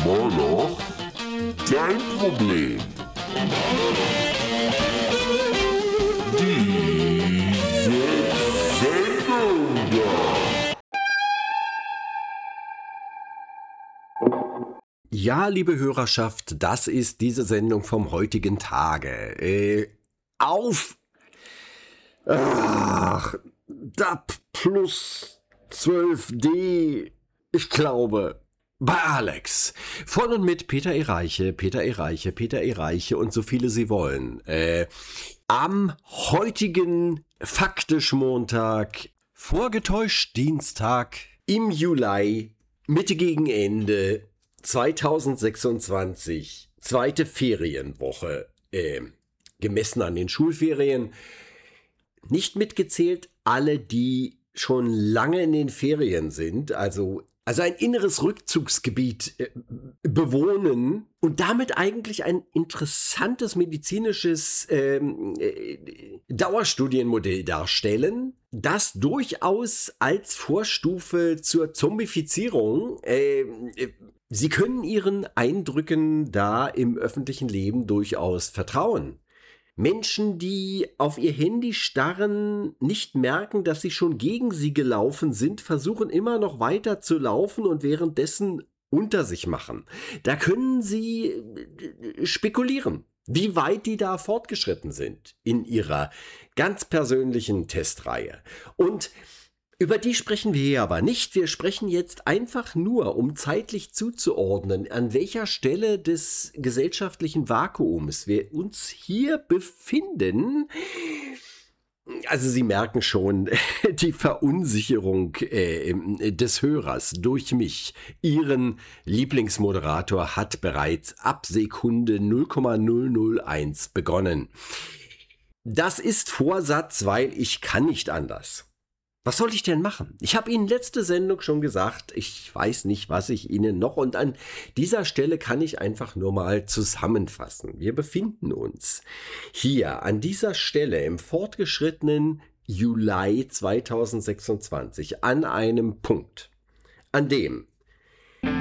Moloch, dein Problem. Diese Sendung da. Ja, liebe Hörerschaft, das ist diese Sendung vom heutigen Tage. DAP plus 12D, ich glaube, bei Alex. Von und mit Peter Erreiche und so viele sie wollen. Am heutigen faktisch Montag, vorgetäuscht Dienstag im Juli, Mitte gegen Ende 2026, zweite Ferienwoche, gemessen an den Schulferien, nicht mitgezählt alle, die schon lange in den Ferien sind, also ein inneres Rückzugsgebiet bewohnen und damit eigentlich ein interessantes medizinisches Dauerstudienmodell darstellen, das durchaus als Vorstufe zur Zombifizierung, sie können ihren Eindrücken da im öffentlichen Leben durchaus vertrauen. Menschen, die auf ihr Handy starren, nicht merken, dass sie schon gegen sie gelaufen sind, versuchen immer noch weiter zu laufen und währenddessen unter sich machen. Da können sie spekulieren, wie weit die da fortgeschritten sind in ihrer ganz persönlichen Testreihe. Und über die sprechen wir hier aber nicht. Wir sprechen jetzt einfach nur, um zeitlich zuzuordnen, an welcher Stelle des gesellschaftlichen Vakuums wir uns hier befinden. Also Sie merken schon die Verunsicherung des Hörers durch mich. Ihren Lieblingsmoderator hat bereits ab Sekunde 0,001 begonnen. Das ist Vorsatz, weil ich kann nicht anders. Was soll ich denn machen? Ich habe Ihnen letzte Sendung schon gesagt, ich weiß nicht, was ich Ihnen noch, und an dieser Stelle kann ich einfach nur mal zusammenfassen. Wir befinden uns hier an dieser Stelle im fortgeschrittenen Juli 2026 an einem Punkt, an dem